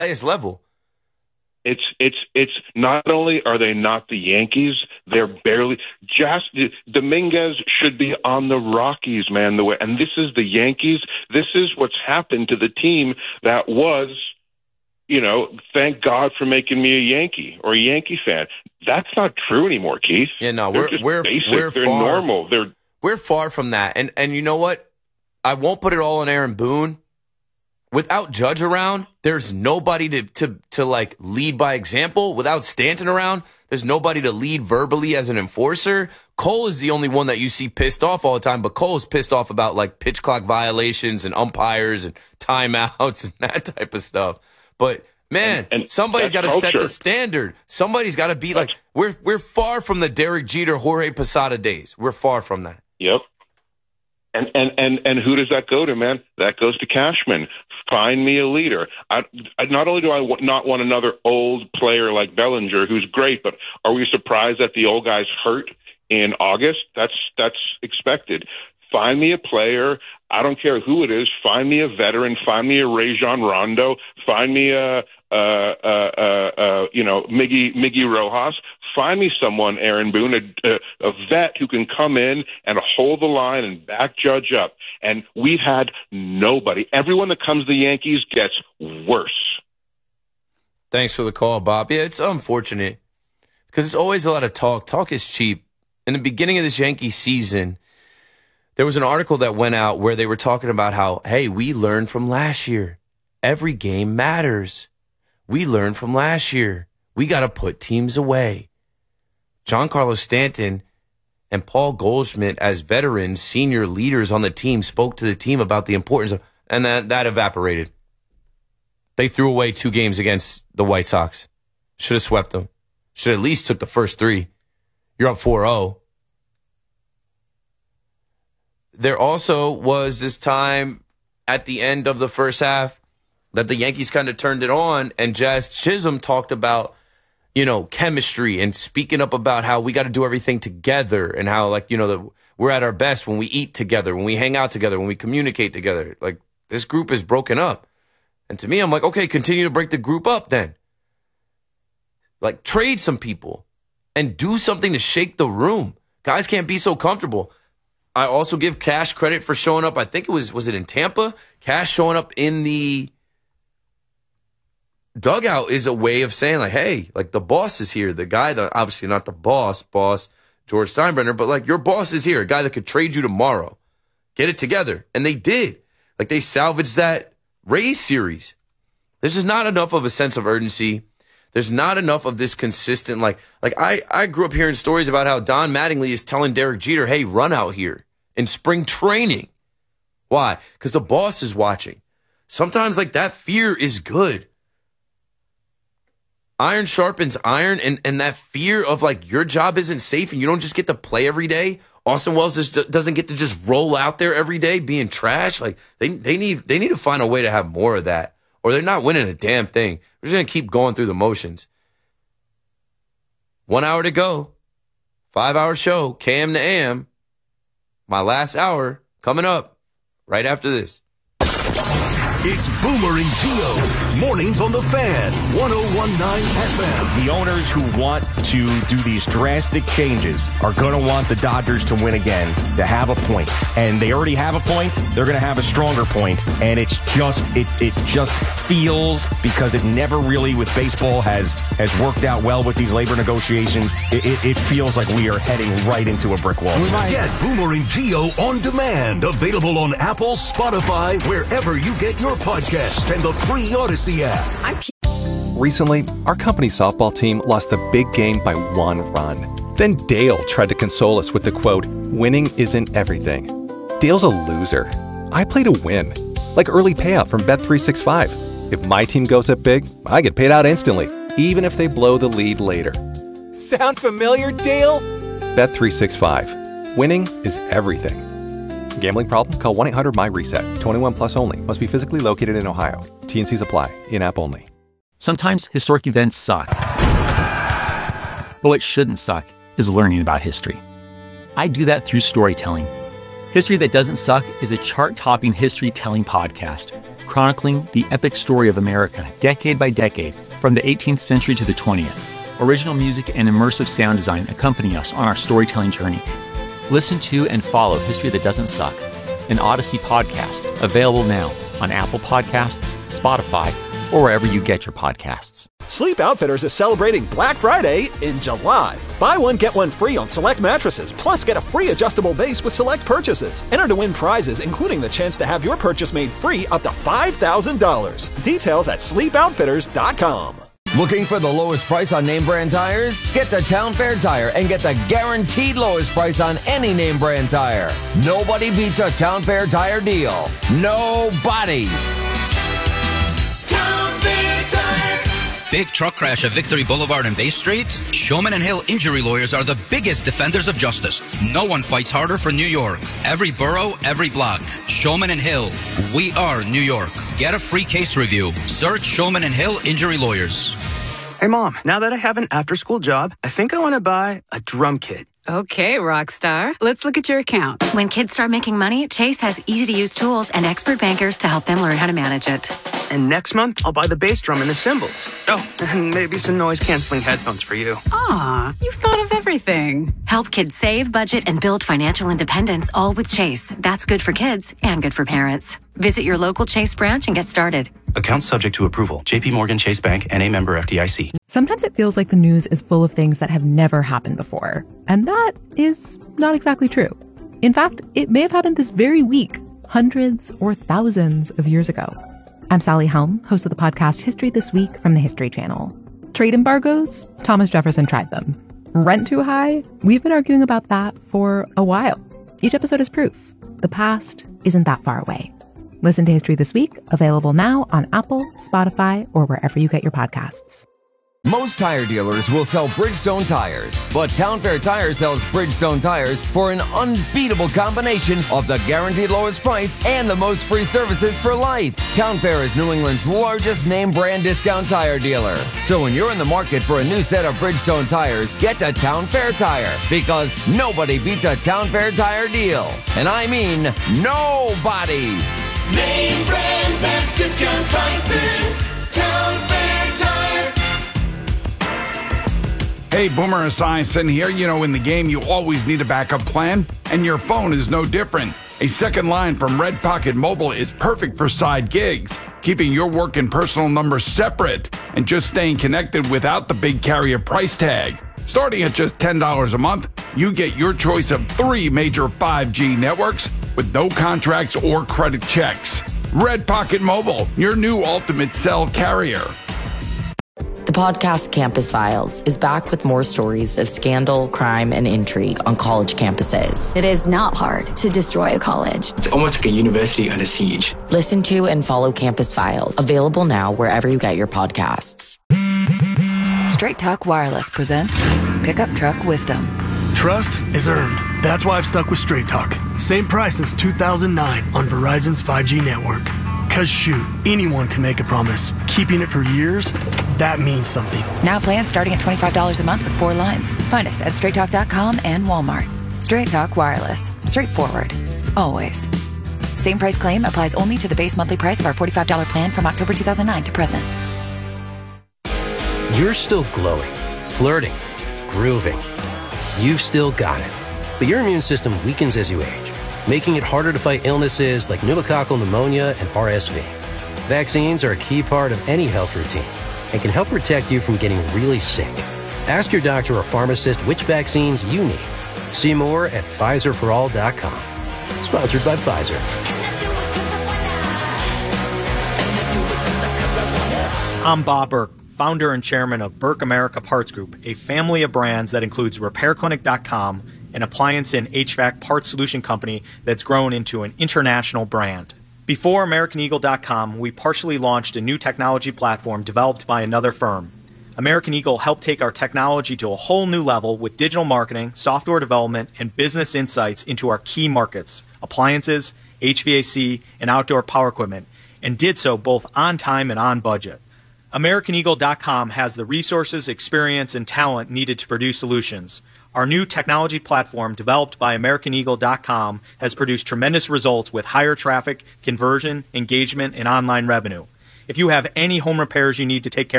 highest level. It's not only are they not the Yankees, they're barely just Dominguez should be on the Rockies, man. And this is the Yankees. This is what's happened to the team that was, thank God for making me a Yankee or a Yankee fan. That's not true anymore, Keith. Yeah, no, we're basic. They're normal. We're far from that. And you know what? I won't put it all on Aaron Boone. Without Judge around, there's nobody to like lead by example. Without Stanton around, there's nobody to lead verbally as an enforcer. Cole is the only one that you see pissed off all the time, but Cole is pissed off about like pitch clock violations and umpires and timeouts and that type of stuff. But man, and somebody's got to set the standard. Somebody's got to be like, we're far from the Derek Jeter, Jorge Posada days. We're far from that. Yep. And who does that go to, man? That goes to Cashman. Find me a leader. Not only do I not want another old player like Bellinger, who's great, but are we surprised that the old guy's hurt in August? That's expected. Find me a player. I don't care who it is. Find me a veteran. Find me a Rajon Rondo. Find me a Miggy Rojas. Find me someone, Aaron Boone, a vet who can come in and hold the line and back Judge up. And we've had nobody. Everyone that comes to the Yankees gets worse. Thanks for the call, Bob. Yeah, it's unfortunate because it's always a lot of talk. Talk is cheap. In the beginning of this Yankee season, there was an article that went out where they were talking about how, hey, we learned from last year. Every game matters. We learned from last year. We got to put teams away. Giancarlo Stanton and Paul Goldschmidt, as veterans, senior leaders on the team, spoke to the team about the importance of, and that evaporated. They threw away 2 games against the White Sox. Should have swept them. Should have at least took the first 3. You're up 4-0. There also was this time at the end of the first half that the Yankees kind of turned it on, and Jazz Chisholm talked about, chemistry and speaking up about how we got to do everything together and how, we're at our best when we eat together, when we hang out together, when we communicate together. Like, this group is broken up. And to me, I'm like, okay, continue to break the group up then. Like, trade some people and do something to shake the room. Guys can't be so comfortable. I also give Cash credit for showing up. I think it was it in Tampa? Cash showing up in the dugout is a way of saying, like, hey, like, the boss is here. The guy that, obviously not the boss, George Steinbrenner, but like, your boss is here, a guy that could trade you tomorrow. Get it together. And they did. Like, they salvaged that Rays series. There's just not enough of a sense of urgency. There's not enough of this consistent, like I grew up hearing stories about how Don Mattingly is telling Derek Jeter, hey, run out here in spring training. Why? Because the boss is watching. Sometimes, like, that fear is good. Iron sharpens iron, and that fear of, like, your job isn't safe and you don't just get to play every day. Austin Wells doesn't get to just roll out there every day being trash. Like, they need to find a way to have more of that, or they're not winning a damn thing. We're just going to keep going through the motions. 1 hour to go. 5-hour show, KM to AM. My last hour coming up right after this. It's Boomer and Gio. Mornings on the Fan, 101.9 FM. The owners who want to do these drastic changes are going to want the Dodgers to win again, to have a point. And they already have a point. They're going to have a stronger point. And it's just, it just feels, because it never really with baseball has worked out well with these labor negotiations, it feels like we are heading right into a brick wall. Get Boomer and Gio on demand. Available on Apple, Spotify, wherever you get your podcast, and the free Odyssey app. Recently, our company's softball team lost a big game by 1 run. Then Dale tried to console us with the quote, "Winning isn't everything." Dale's a loser. I play to win. Like early payout from Bet365. If my team goes up big, I get paid out instantly, even if they blow the lead later. Sound familiar, Dale? Bet365. Winning is everything. Gambling problem? Call 1-800-MY-RESET. 21 plus only. Must be physically located in Ohio. T&Cs apply. In-app only. Sometimes historic events suck. But what shouldn't suck is learning about history. I do that through storytelling. History That Doesn't Suck is a chart-topping history-telling podcast chronicling the epic story of America, decade by decade, from the 18th century to the 20th. Original music and immersive sound design accompany us on our storytelling journey. Listen to and follow History That Doesn't Suck, an Odyssey podcast, available now on Apple Podcasts, Spotify, or wherever you get your podcasts. Sleep Outfitters is celebrating Black Friday in July. Buy one, get one free on select mattresses, plus get a free adjustable base with select purchases. Enter to win prizes, including the chance to have your purchase made free up to $5,000. Details at sleepoutfitters.com. Looking for the lowest price on name brand tires? Get to Town Fair Tire and get the guaranteed lowest price on any name brand tire. Nobody beats a Town Fair Tire deal. Nobody. Town Fair Tire. Big truck crash at Victory Boulevard and Bay Street? Showman and Hill injury lawyers are the biggest defenders of justice. No one fights harder for New York. Every borough, every block. Showman and Hill. We are New York. Get a free case review. Search Showman and Hill injury lawyers. Hey, Mom, now that I have an after-school job, I think I want to buy a drum kit. Okay, Rockstar. Let's look at your account. When kids start making money, Chase has easy-to-use tools and expert bankers to help them learn how to manage it. And next month, I'll buy the bass drum and the cymbals. Oh, and maybe some noise-canceling headphones for you. Aw, you've thought of everything. Help kids save, budget, and build financial independence, all with Chase. That's good for kids and good for parents. Visit your local Chase branch and get started. Account subject to approval. JP Morgan Chase Bank, N.A. member FDIC. Sometimes it feels like the news is full of things that have never happened before. And that is not exactly true. In fact, it may have happened this very week, hundreds or thousands of years ago. I'm Sally Helm, host of the podcast History This Week from the History Channel. Trade embargoes? Thomas Jefferson tried them. Rent too high? We've been arguing about that for a while. Each episode is proof. The past isn't that far away. Listen to History This Week, available now on Apple, Spotify, or wherever you get your podcasts. Most tire dealers will sell Bridgestone tires, but Town Fair Tire sells Bridgestone tires for an unbeatable combination of the guaranteed lowest price and the most free services for life. Town Fair is New England's largest name brand discount tire dealer. So when you're in the market for a new set of Bridgestone tires, get to Town Fair Tire, because nobody beats a Town Fair Tire deal. And I mean nobody. Name brands at discount prices. Town Fair Tire. Hey, Boomer Esiason here. You know, in the game, you always need a backup plan, and your phone is no different. A second line from Red Pocket Mobile is perfect for side gigs, keeping your work and personal numbers separate, and just staying connected without the big carrier price tag. Starting at just $10 a month, you get your choice of 3 major 5G networks with no contracts or credit checks. Red Pocket Mobile, your new ultimate cell carrier. The podcast Campus Files is back with more stories of scandal, crime, and intrigue on college campuses. It is not hard to destroy a college. It's almost like a university under siege. Listen to and follow Campus Files, available now wherever you get your podcasts. Straight Talk Wireless presents Pickup Truck Wisdom. Trust is earned. That's why I've stuck with Straight Talk. Same price since 2009 on Verizon's 5G network. Cause shoot, anyone can make a promise. Keeping it for years, that means something. Now plans starting at $25 a month with 4 lines. Find us at straighttalk.com and Walmart. Straight Talk Wireless. Straightforward. Always. Same price claim applies only to the base monthly price of our $45 plan from October 2009 to present. You're still glowing, flirting, grooving. You've still got it. But your immune system weakens as you age, making it harder to fight illnesses like pneumococcal pneumonia and RSV. Vaccines are a key part of any health routine and can help protect you from getting really sick. Ask your doctor or pharmacist which vaccines you need. See more at PfizerForAll.com. Sponsored by Pfizer. I'm Bob Burke, founder and chairman of Burke America Parts Group, a family of brands that includes RepairClinic.com, an appliance and HVAC parts solution company that's grown into an international brand. Before AmericanEagle.com, we partially launched a new technology platform developed by another firm. American Eagle helped take our technology to a whole new level with digital marketing, software development, and business insights into our key markets, appliances, HVAC, and outdoor power equipment, and did so both on time and on budget. AmericanEagle.com has the resources, experience, and talent needed to produce solutions. Our new technology platform, developed by AmericanEagle.com, has produced tremendous results with higher traffic, conversion, engagement, and online revenue. If you have any home repairs you need to take care